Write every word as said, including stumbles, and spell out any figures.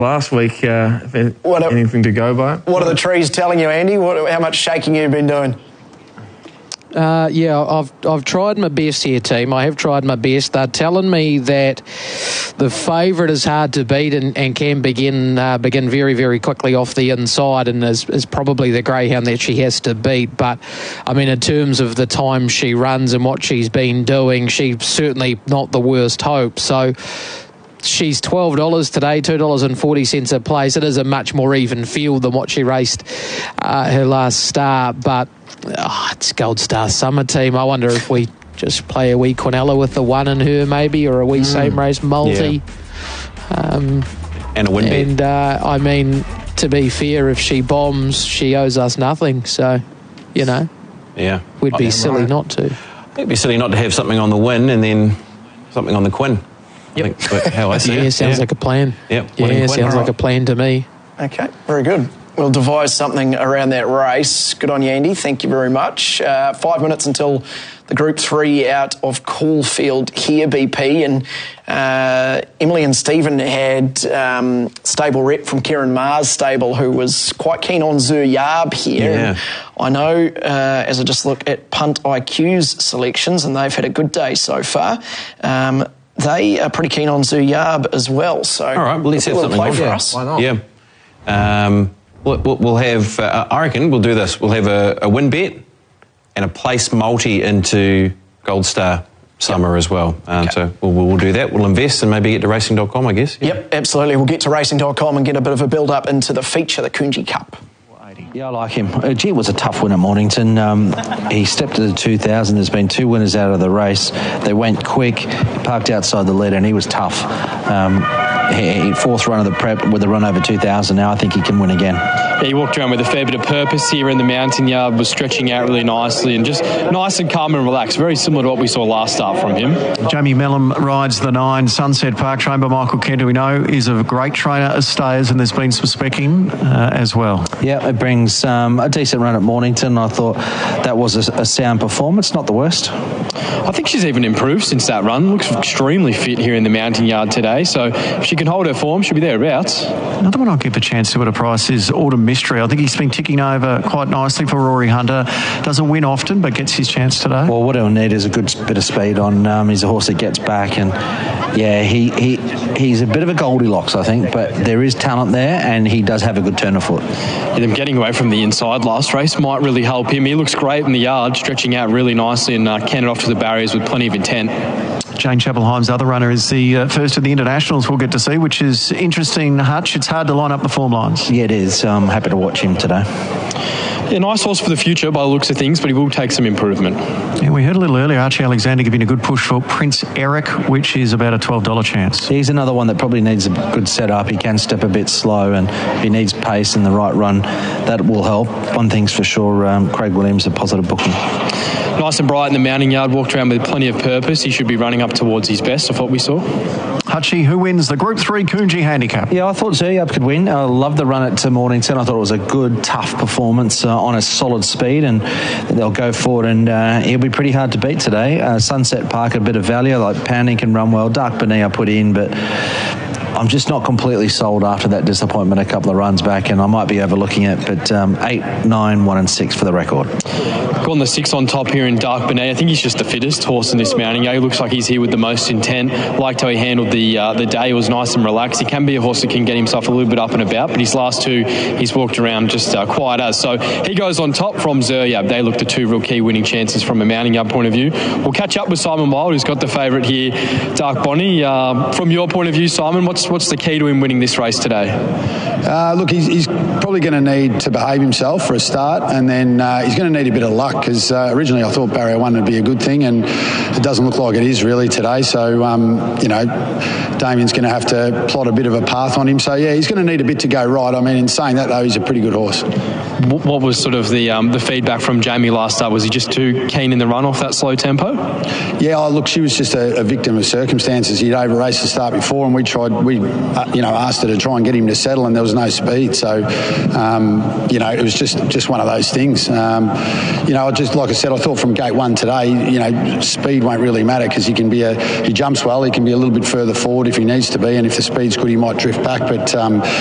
last week. Uh, if what are, anything to go by. What are the trees telling you, Andy? What, how much shaking you've been doing? Uh, yeah, I've I've tried my best here, team. I have tried my best. They're telling me that the favourite is hard to beat and, and can begin uh, begin very, very quickly off the inside, and is, is probably the greyhound that she has to beat. But, I mean, in terms of the time she runs and what she's been doing, she's certainly not the worst hope. So she's twelve dollars today, two dollars forty a place. It is a much more even field than what she raced uh, her last start, but oh, it's Gold Star Summer Team. I wonder if we just play a wee Quinella with the one in her maybe, or a wee mm. same race multi. Yeah. Um, and a win bet. And uh, I mean, to be fair, if she bombs, she owes us nothing. So, you know, yeah, we'd be yeah, silly right. not to. It'd be silly not to have something on the win and then something on the Quinn. Yep. I think, how I see yeah, it. sounds yeah. like a plan. Yep. Yeah, sounds like a plan to me. Okay, very good. We'll devise something around that race. Good on you, Andy. Thank you very much. Uh, five minutes until the Group three out of Caulfield here, B P. And uh, Emily and Stephen had um, stable rep from Kieran Maher's stable, who was quite keen on Zur Yarb here. Yeah. And I know, uh, as I just look at Punt I Q's selections, and they've had a good day so far, um, they are pretty keen on Zur Yarb as well. So, all right, well, let's have something play on for yeah. us. Why not? Yeah. Um, we'll, we'll have, uh, I reckon we'll do this. We'll have a, a win bet and a place multi into Gold Star Summer as well. Um, okay. So we'll, we'll do that. We'll invest and maybe get to racing dot com, I guess. Yeah. Yep, absolutely. We'll get to racing dot com and get a bit of a build-up into the feature, the Coonji Cup. Yeah, I like him. Uh, gee, it was a tough win at Mornington. Um, he stepped to the two thousand. There's been two winners out of the race. They went quick, parked outside the lead, and he was tough. Um, he, he, fourth run of the prep with a run over two thousand. Now I think he can win again. Yeah, he walked around with a fair bit of purpose here in the mountain yard, was stretching out really nicely and just nice and calm and relaxed. Very similar to what we saw last start from him. Jamie Mellum rides the nine, Sunset Park, trained by Michael Kent, who we know is a great trainer of stayers, and there's been some specking uh, as well. Yeah, it brings um, a decent run at Mornington. I thought that was a, a sound performance, not the worst. I think she's even improved since that run. Looks extremely fit here in the mountain yard today. So if she can hold her form, she'll be thereabouts. Another one I'll give a chance to at a price is Autumn Mystery. I think he's been ticking over quite nicely for Rory Hunter. Doesn't win often, but gets his chance today. Well, what he'll need is a good bit of speed on. Um, he's a horse that gets back, and yeah, he, he he's a bit of a Goldilocks, I think, but there is talent there, and he does have a good turn of foot. Yeah, them getting away from the inside last race might really help him. He looks great in the yard, stretching out really nicely and uh, can it off to the barriers with plenty of intent. Jane Chapel-Hyam's other runner is the uh, first of the internationals we'll get to see, which is interesting, Hutch. It's hard to line up the form lines. Yeah, it is. I'm happy to watch him today. Yeah, nice horse for the future by the looks of things, but he will take some improvement. Yeah, we heard a little earlier Archie Alexander giving a good push for Prince Eric, which is about a twelve dollars chance. He's another one that probably needs a good setup. He can step a bit slow, and if he needs pace in the right run, that will help. One thing's for sure, um, Craig Williams, a positive booking. Nice and bright in the mounting yard, walked around with plenty of purpose. He should be running up towards his best of what we saw. Hutchie, who wins the Group three Coonji Handicap? Yeah, I thought Zur Yarb could win. I loved the run at Mornington. I thought it was a good, tough performance uh, on a solid speed, and they'll go forward, and uh, he'll be pretty hard to beat today. Uh, Sunset Park, a bit of value, like Pounding can run well. Dark Benet I put in, but I'm just not completely sold after that disappointment a couple of runs back, and I might be overlooking it, but um, eight, nine, one and six for the record. Gone the six on top here in Dark Benet. I think he's just the fittest horse in this mounting. He looks like he's here with the most intent. Liked how he handled the uh, the day. It was nice and relaxed. He can be a horse that can get himself a little bit up and about, but his last two, he's walked around just uh, quiet as. So he goes on top from Zur Yarb. They look the two real key winning chances from a mounting up point of view. We'll catch up with Simon Wild, who's got the favourite here, Dark Bonnie. Uh, from your point of view, Simon, what's what's the key to him winning this race today? Uh, look, he's, he's probably going to need to behave himself for a start, and then uh, he's going to need a bit of luck, because uh, originally I thought barrier one would be a good thing, and it doesn't look like it is really today. So, um, you know, Damien's going to have to plot a bit of a path on him. So, yeah, he's going to need a bit to go right. I mean, in saying that, though, he's a pretty good horse. w- what was sort of the um, the feedback from Jamie last start? Was he just too keen in the run off that slow tempo? Yeah, oh, look, she was just a, a victim of circumstances. He'd over raced the start before, and we tried, we uh, you know, asked her to try and get him to settle, and there was no speed. So, um, you know, it was just, just one of those things. Um, you know, just like I said, I thought from gate one today, you know, speed won't really matter because he can be a, he jumps well, he can be a little bit further forward if he needs to be, and if the speed's good, he might drift back. But um,